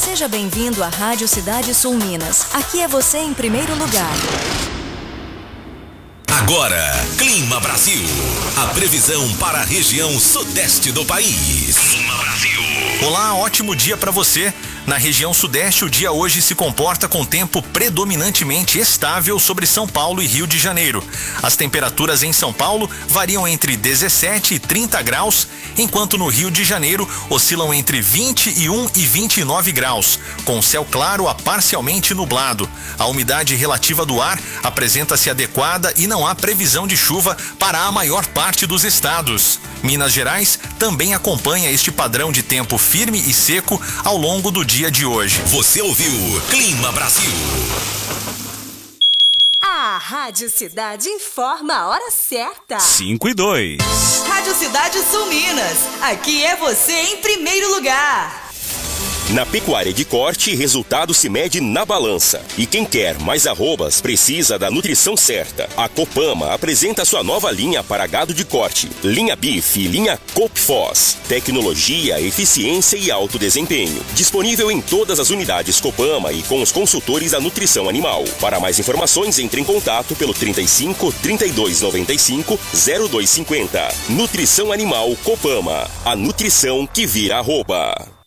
Seja bem-vindo à Rádio Cidade Sul Minas. Aqui é você em primeiro lugar. Agora, Clima Brasil. A previsão para a região sudeste do país. Clima Brasil. Olá, ótimo dia para você. Na região sudeste, o dia hoje se comporta com tempo predominantemente estável sobre São Paulo e Rio de Janeiro. As temperaturas em São Paulo variam entre 17 e 30 graus, enquanto no Rio de Janeiro oscilam entre 21 e 29 graus, com céu claro a parcialmente nublado. A umidade relativa do ar apresenta-se adequada e não há previsão de chuva para a maior parte dos estados. Minas Gerais também acompanha este padrão de tempo firme e seco ao longo do dia de hoje. Você ouviu Clima Brasil. A Rádio Cidade informa a hora certa. 5:02. Rádio Cidade Sul Minas. Aqui é você em primeiro lugar. Na pecuária de corte, resultado se mede na balança. E quem quer mais arrobas precisa da nutrição certa. A Copama apresenta sua nova linha para gado de corte. Linha Bife e linha Copfos. Tecnologia, eficiência e alto desempenho. Disponível em todas as unidades Copama e com os consultores da nutrição animal. Para mais informações, entre em contato pelo 35 32 95 0250. Nutrição Animal Copama. A nutrição que vira arroba.